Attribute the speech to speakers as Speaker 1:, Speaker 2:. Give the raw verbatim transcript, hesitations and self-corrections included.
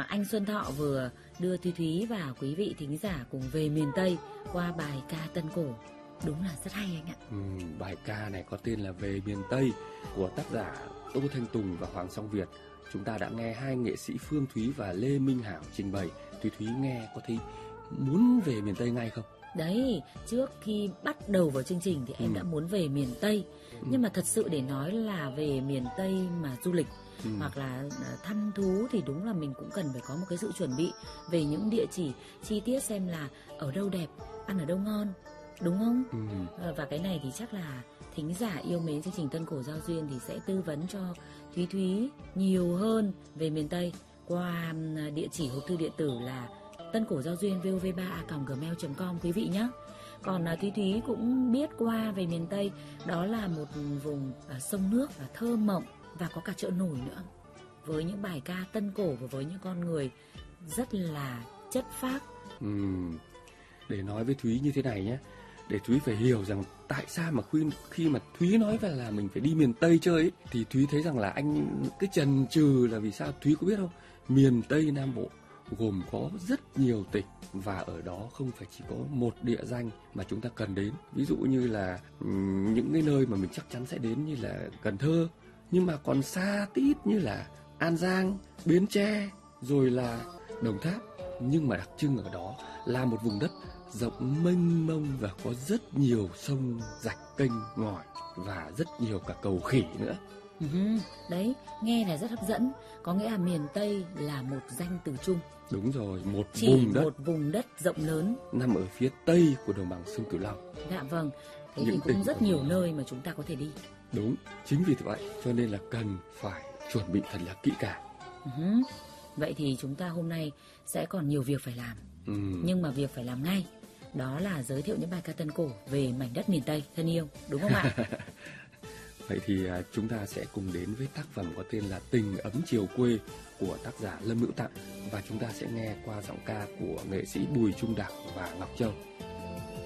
Speaker 1: anh Xuân Thọ vừa đưa Thúy Thúy và quý vị thính giả cùng về miền Tây qua bài ca Tân Cổ. Đúng là rất hay anh ạ.
Speaker 2: Ừ, bài ca này có tên là Về miền Tây của tác giả Tô Thanh Tùng và Hoàng Song Việt. Chúng ta đã nghe hai nghệ sĩ Phương Thúy và Lê Minh Hảo trình bày. Thúy Thúy nghe có thấy muốn về miền Tây ngay không?
Speaker 1: Đấy, trước khi bắt đầu vào chương trình thì em ừ. đã muốn về miền Tây. Ừ. Nhưng mà thật sự để nói là về miền Tây mà du lịch ừ. hoặc là thăm thú thì đúng là mình cũng cần phải có một cái sự chuẩn bị về những địa chỉ chi tiết, xem là ở đâu đẹp, ăn ở đâu ngon, đúng không? Ừ. Và cái này thì chắc là thính giả yêu mến chương trình Tân Cổ Giao Duyên thì sẽ tư vấn cho Thúy Thúy nhiều hơn về miền Tây qua địa chỉ hộp thư điện tử là tân cổ giao duyên vov ba a còng gmail chấm com quý vị nhé. Còn uh, Thúy Thúy cũng biết qua về miền Tây, đó là một vùng uh, sông nước và thơ mộng và có cả chợ nổi nữa, với những bài ca tân cổ và với những con người rất là chất phác.
Speaker 2: Ừ. Để nói với Thúy như thế này nhé, để Thúy phải hiểu rằng tại sao mà khi, khi mà Thúy nói về là mình phải đi miền Tây chơi ấy, thì Thúy thấy rằng là anh cứ chần chừ là vì sao. Thúy có biết không, miền Tây Nam Bộ gồm có rất nhiều tỉnh và ở đó không phải chỉ có một địa danh mà chúng ta cần đến. Ví dụ như là những cái nơi mà mình chắc chắn sẽ đến như là Cần Thơ, nhưng mà còn xa tít như là An Giang, Bến Tre, rồi là Đồng Tháp. Nhưng mà đặc trưng ở đó là một vùng đất rộng mênh mông và có rất nhiều sông, rạch, kênh, ngòi và rất nhiều cả cầu khỉ nữa.
Speaker 1: Uh-huh. Đấy, nghe là rất hấp dẫn. Có nghĩa là miền Tây là một danh từ chung.
Speaker 2: Đúng rồi, một
Speaker 1: Chỉ
Speaker 2: vùng đất
Speaker 1: một vùng đất rộng lớn
Speaker 2: nằm ở phía tây của đồng bằng sông Cửu Long.
Speaker 1: Dạ vâng. Thế
Speaker 2: Những
Speaker 1: thì cũng rất nhiều nơi mà chúng ta có thể đi.
Speaker 2: Đúng, chính vì vậy cho nên là cần phải chuẩn bị thật là kỹ càng.
Speaker 1: Uh-huh. Vậy thì chúng ta hôm nay sẽ còn nhiều việc phải làm. Ừ. Nhưng mà việc phải làm ngay, đó là giới thiệu những bài ca tân cổ về mảnh đất miền Tây thân yêu, đúng không ạ?
Speaker 2: Vậy thì chúng ta sẽ cùng đến với tác phẩm có tên là Tình Ấm Chiều Quê của tác giả Lâm Hữu Tặng, và chúng ta sẽ nghe qua giọng ca của nghệ sĩ Bùi Trung Đạc và Ngọc Châu.